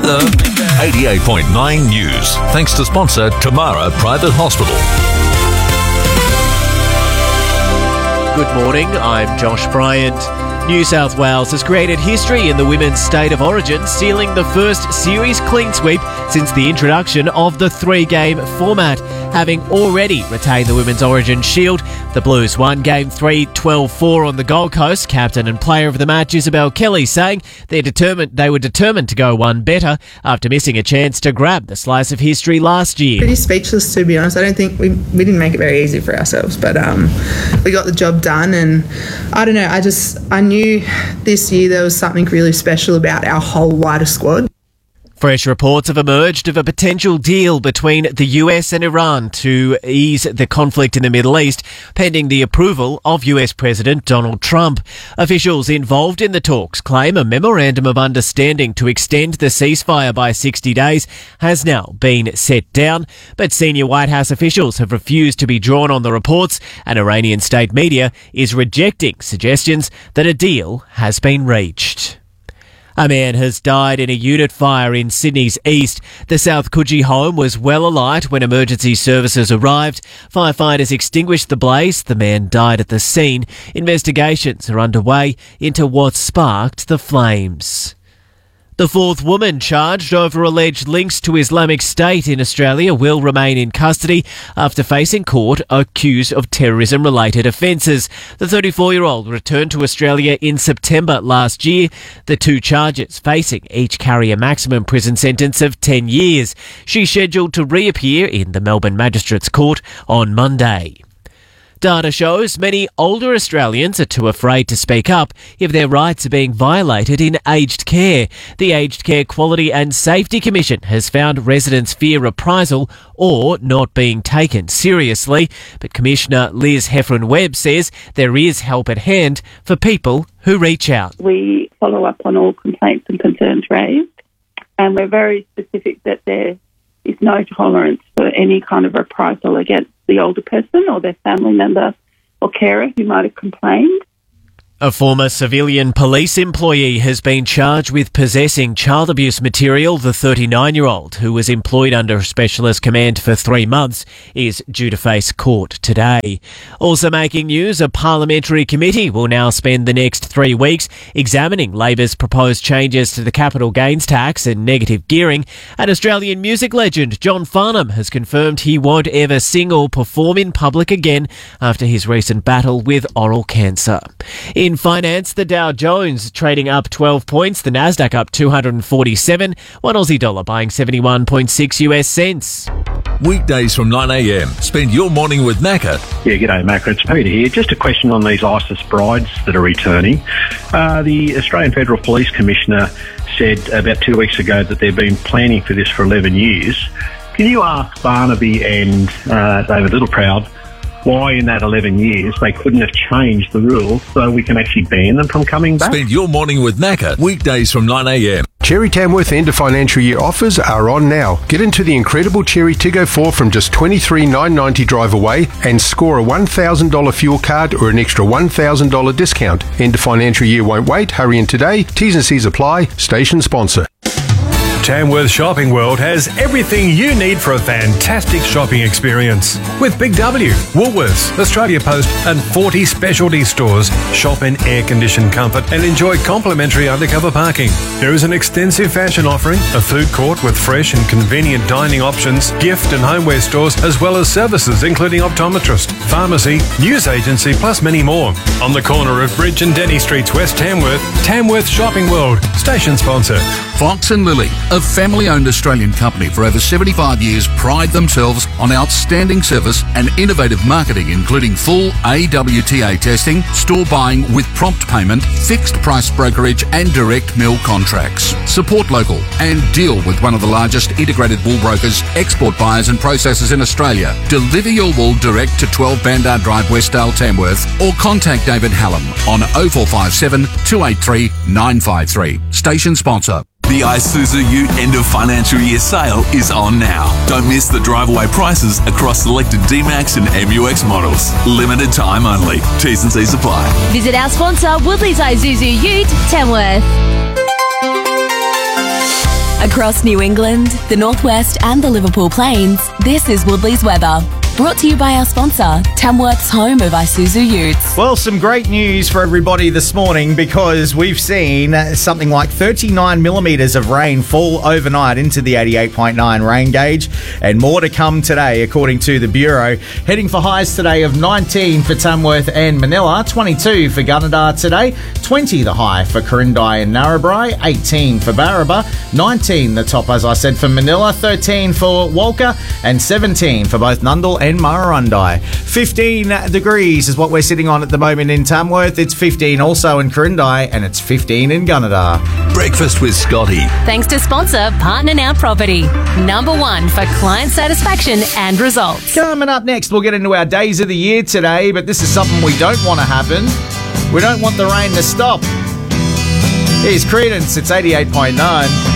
The 88.9 News. Thanks to sponsor Tamara Private Hospital. Good morning, I'm Josh Bryant. New South Wales has created history in the women's state of origin, sealing the first series clean sweep since the introduction of the three-game format. Having already retained the Women's Origin Shield, the Blues won Game 3 12-4 on the Gold Coast. Captain and player of the match Isabel Kelly saying they were determined to go one better after missing a chance to grab the slice of history last year. Pretty speechless, to be honest. I don't think we didn't make it very easy for ourselves, but we got the job done, and I don't know, I knew this year there was something really special about our whole wider squad. Fresh reports have emerged of a potential deal between the US and Iran to ease the conflict in the Middle East, pending the approval of US President Donald Trump. Officials involved in the talks claim a memorandum of understanding to extend the ceasefire by 60 days has now been set down, but senior White House officials have refused to be drawn on the reports, and Iranian state media is rejecting suggestions that a deal has been reached. A man has died in a unit fire in Sydney's east. The South Coogee home was well alight when emergency services arrived. Firefighters extinguished the blaze. The man died at the scene. Investigations are underway into what sparked the flames. The fourth woman charged over alleged links to Islamic State in Australia will remain in custody after facing court accused of terrorism-related offences. The 34-year-old returned to Australia in September last year. The two charges facing each carry a maximum prison sentence of 10 years. She's scheduled to reappear in the Melbourne Magistrates Court on Monday. Data shows many older Australians are too afraid to speak up if their rights are being violated in aged care. The Aged Care Quality and Safety Commission has found residents fear reprisal or not being taken seriously. But Commissioner Liz Heffron-Webb says there is help at hand for people who reach out. We follow up on all complaints and concerns raised, and we're very specific that there is no tolerance for any kind of reprisal against the older person or their family member or carer who might have complained. A former civilian police employee has been charged with possessing child abuse material. The 39-year-old, who was employed under Specialist Command for 3 months, is due to face court today. Also making news, a parliamentary committee will now spend the next 3 weeks examining Labor's proposed changes to the capital gains tax and negative gearing. And Australian music legend John Farnham has confirmed he won't ever sing or perform in public again after his recent battle with oral cancer. In finance, the Dow Jones trading up 12 points, the Nasdaq up 247, one Aussie dollar buying 71.6 US cents. Weekdays from 9 a.m. Spend your morning with Macca. Yeah, g'day Macca, it's Peter here. Just a question on these ISIS brides that are returning. The Australian Federal Police Commissioner said about 2 weeks ago that they've been planning for this for 11 years. Can you ask Barnaby and David Littleproud why in that 11 years they couldn't have changed the rules so we can actually ban them from coming back? Spend your morning with Macca. Weekdays from 9 a.m. Cherry Tamworth end of financial year offers are on now. Get into the incredible Cherry Tiggo 4 from just $23,990 drive away and score a $1,000 fuel card or an extra $1,000 discount. End of financial year won't wait. Hurry in today. T's and C's apply. Station sponsor. Tamworth Shopping World has everything you need for a fantastic shopping experience. With Big W, Woolworths, Australia Post and 40 specialty stores, shop in air-conditioned comfort and enjoy complimentary undercover parking. There is an extensive fashion offering, a food court with fresh and convenient dining options, gift and homeware stores, as well as services including optometrist, pharmacy, news agency, plus many more. On the corner of Bridge and Denny Streets, West Tamworth, Tamworth Shopping World, station sponsor. Fox and Lily, a family-owned Australian company for over 75 years, pride themselves on outstanding service and innovative marketing, including full AWTA testing, store buying with prompt payment, fixed price brokerage and direct mill contracts. Support local and deal with one of the largest integrated wool brokers, export buyers and processors in Australia. Deliver your wool direct to 12 Bandar Drive, Westdale, Tamworth, or contact David Hallam on 0457 283 953. Station sponsor. The Isuzu Ute end of financial year sale is on now. Don't miss the drive-away prices across selected D-Max and MUX models. Limited time only. T's and C's apply. Visit our sponsor, Woodley's Isuzu Ute, Tamworth. Across New England, the Northwest and the Liverpool Plains, this is Woodley's weather. Brought to you by our sponsor, Tamworth's home of Isuzu Utes. Well, some great news for everybody this morning because we've seen something like 39 millimetres of rain fall overnight into the 88.9 rain gauge, and more to come today, according to the Bureau. Heading for highs today of 19 for Tamworth and Manila, 22 for Gunnedah today, 20 the high for Quirindi and Narrabri, 18 for Barraba, 19 the top, as I said, for Manila, 13 for Walker, and 17 for both Nundle and Murrurundi. 15 degrees is what we're sitting on at the moment in Tamworth. It's 15 also in Quirindi, and it's 15 in Gunnedah. Breakfast with Scotty. Thanks to sponsor Partner Now Property. Number one for client satisfaction and results. Coming up next, we'll get into our days of the year today, but this is something we don't want to happen. We don't want the rain to stop. Here's Credence. It's 88.9.